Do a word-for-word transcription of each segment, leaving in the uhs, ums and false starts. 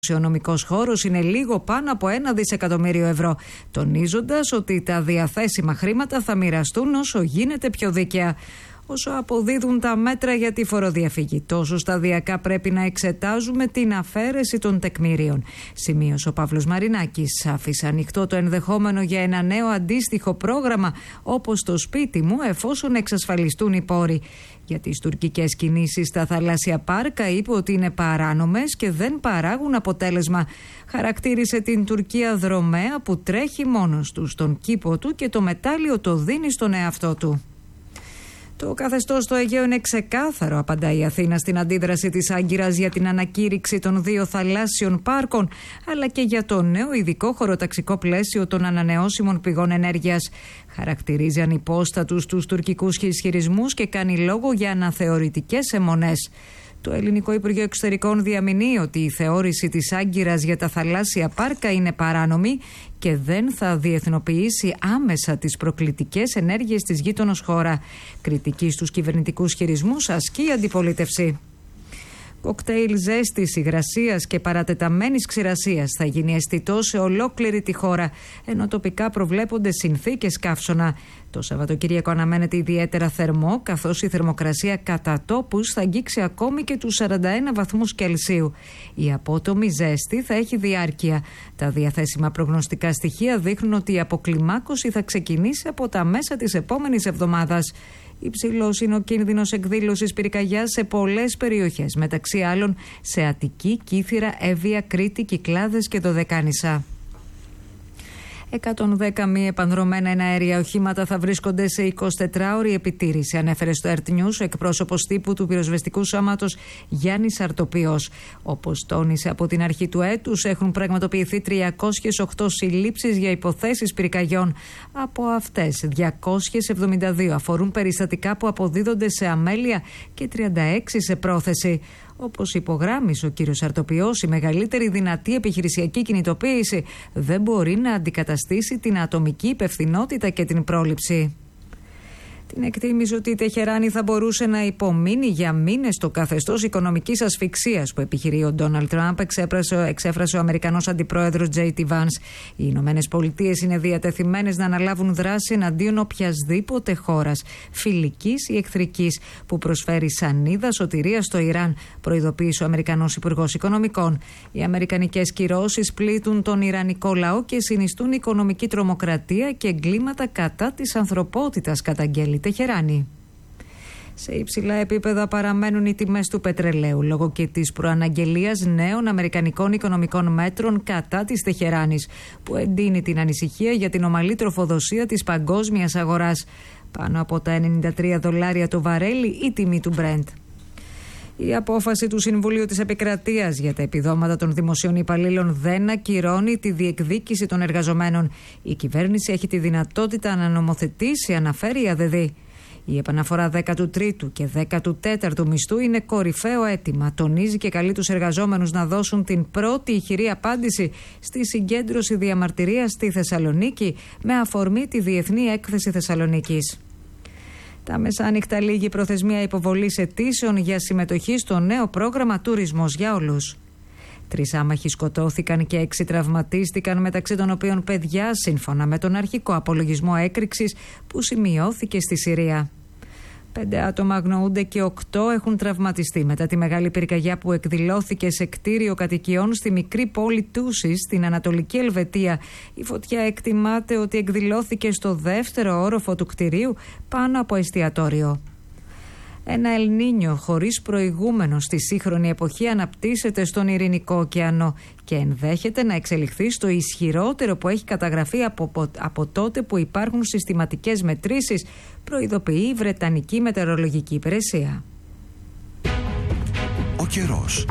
Ο νομικός χώρος είναι λίγο πάνω από ένα δισεκατομμύριο ευρώ, τονίζοντας ότι τα διαθέσιμα χρήματα θα μοιραστούν όσο γίνεται πιο δίκαια. Όσο αποδίδουν τα μέτρα για τη φοροδιαφυγή, τόσο σταδιακά πρέπει να εξετάζουμε την αφαίρεση των τεκμηρίων, σημείωσε ο Παύλος Μαρινάκης. Άφησε ανοιχτό το ενδεχόμενο για ένα νέο αντίστοιχο πρόγραμμα όπως το σπίτι μου, εφόσον εξασφαλιστούν οι πόροι. Για τις τουρκικές κινήσεις στα θαλάσσια πάρκα είπε ότι είναι παράνομες και δεν παράγουν αποτέλεσμα. Χαρακτήρισε την Τουρκία δρομέα που τρέχει μόνος του στον κήπο του και το μετάλλιο το δίνει στον εαυτό του. Το καθεστώς στο Αιγαίο είναι ξεκάθαρο, απαντά η Αθήνα στην αντίδραση της Άγκυρας για την ανακήρυξη των δύο θαλάσσιων πάρκων, αλλά και για το νέο ειδικό χωροταξικό πλαίσιο των ανανεώσιμων πηγών ενέργειας. Χαρακτηρίζει ανυπόστατους τους τουρκικούς ισχυρισμούς και κάνει λόγο για αναθεωρητικές αιμονές. Το Ελληνικό Υπουργείο Εξωτερικών διαμηνύει ότι η θεώρηση της Άγκυρας για τα θαλάσσια πάρκα είναι παράνομη και δεν θα διεθνοποιήσει άμεσα τις προκλητικές ενέργειες της γείτονος χώρα. Κριτική στους κυβερνητικούς χειρισμούς ασκεί η αντιπολίτευση. Κοκτέιλ ζέστης, υγρασίας και παρατεταμένης ξηρασίας θα γίνει αισθητό σε ολόκληρη τη χώρα, ενώ τοπικά προβλέπονται συνθήκες καύσωνα. Το Σαββατοκύριακο αναμένεται ιδιαίτερα θερμό, καθώς η θερμοκρασία κατά τόπους θα αγγίξει ακόμη και τους σαράντα ένα βαθμούς Κελσίου. Η απότομη ζέστη θα έχει διάρκεια. Τα διαθέσιμα προγνωστικά στοιχεία δείχνουν ότι η αποκλιμάκωση θα ξεκινήσει από τα μέσα της επόμενης εβδομάδας. Υψηλός είναι ο κίνδυνος εκδήλωσης πυρκαγιάς σε πολλές περιοχές, μεταξύ άλλων σε Αττική, Κύθυρα, Εύβοια, Κρήτη, Κυκλάδες και Δωδεκάνησα. εκατόν δέκα μη επανδρωμένα εναέρια οχήματα θα βρίσκονται σε εικοσιτετράωρη επιτήρηση, ανέφερε στο Earth News ο εκπρόσωπος τύπου του πυροσβεστικού σώματος Γιάννης Αρτοπιός. Όπως τόνισε, από την αρχή του έτους έχουν πραγματοποιηθεί τριακόσιες οκτώ συλλήψεις για υποθέσεις πυρκαγιών. Από αυτές, διακόσιες εβδομήντα δύο αφορούν περιστατικά που αποδίδονται σε αμέλεια και τριάντα έξι σε πρόθεση. Όπως υπογράμμισε ο κύριος Αρτοπιός, η μεγαλύτερη δυνατή επιχειρησιακή κινητοποίηση δεν μπορεί να αντικαταστήσει την ατομική υπευθυνότητα και την πρόληψη. Την εκτίμησε ότι η Τεχεράνη θα μπορούσε να υπομείνει για μήνες το καθεστώς οικονομικής ασφυξίας που επιχειρεί ο Ντόναλντ Τραμπ, εξέφρασε ο Αμερικανός Αντιπρόεδρος Τζέι Ντι Βάνς. Οι Ηνωμένες Πολιτείες είναι διατεθειμένες να αναλάβουν δράση εναντίον οποιασδήποτε χώρας, φιλικής ή εχθρικής, που προσφέρει σανίδα σωτηρίας στο Ιράν, προειδοποίησε ο Αμερικανός Υπουργός Οικονομικών. Οι αμερικανικές κυρώσεις πλήττουν τον Ιρανικό λαό και συνιστούν οικονομική τρομοκρατία και εγκλήματα κατά της ανθρωπότητας, καταγγέλει Τεχεράνη. Σε υψηλά επίπεδα παραμένουν οι τιμές του πετρελαίου λόγω και της προαναγγελίας νέων αμερικανικών οικονομικών μέτρων κατά της Τεχεράνης, που εντείνει την ανησυχία για την ομαλή τροφοδοσία της παγκόσμιας αγοράς. Πάνω από τα ενενήντα τρία δολάρια το βαρέλι η τιμή του Brent. Η απόφαση του Συμβουλίου της Επικρατείας για τα επιδόματα των δημοσίων υπαλλήλων δεν ακυρώνει τη διεκδίκηση των εργαζομένων. Η κυβέρνηση έχει τη δυνατότητα να νομοθετήσει, αναφέρει η ΑΔΔ. Η επαναφορά δέκατου τρίτου και δέκατου τέταρτου μισθού είναι κορυφαίο αίτημα. Τονίζει και καλεί τους εργαζόμενους να δώσουν την πρώτη ηχηρή απάντηση στη συγκέντρωση διαμαρτυρίας στη Θεσσαλονίκη με αφορμή τη Διεθνή Έκθεση Θεσσαλονίκης. Τα μεσάνυχτα λήγει προθεσμία υποβολής αιτήσεων για συμμετοχή στο νέο πρόγραμμα Τουρισμός για Όλους. Τρεις άμαχοι σκοτώθηκαν και έξι τραυματίστηκαν, μεταξύ των οποίων παιδιά, σύμφωνα με τον αρχικό απολογισμό έκρηξης που σημειώθηκε στη Συρία. Πέντε άτομα αγνοούνται και οκτώ έχουν τραυματιστεί μετά τη μεγάλη πυρκαγιά που εκδηλώθηκε σε κτίριο κατοικιών στη μικρή πόλη Τούσης στην Ανατολική Ελβετία. Η φωτιά εκτιμάται ότι εκδηλώθηκε στο δεύτερο όροφο του κτιρίου πάνω από εστιατόριο. Ένα Ελνίνιο χωρίς προηγούμενο στη σύγχρονη εποχή αναπτύσσεται στον Ειρηνικό ωκεανό και ενδέχεται να εξελιχθεί στο ισχυρότερο που έχει καταγραφεί από, από τότε που υπάρχουν συστηματικές μετρήσεις, προειδοποιεί η Βρετανική Μετεωρολογική Υπηρεσία. Ο καιρός.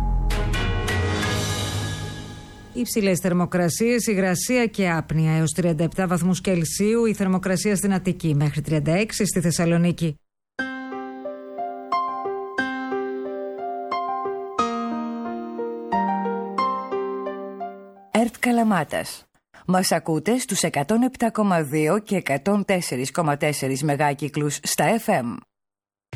Υψηλές θερμοκρασίες, υγρασία και άπνοια έως τριάντα επτά βαθμούς Κελσίου, η θερμοκρασία στην Αττική μέχρι τριάντα έξι στη Θεσσαλονίκη. ΕΡΤ Καλαμάτας. Μας ακούτε στους εκατόν επτά κόμμα δύο και εκατόν τέσσερα κόμμα τέσσερα μεγάκυκλους στα εφ εμ.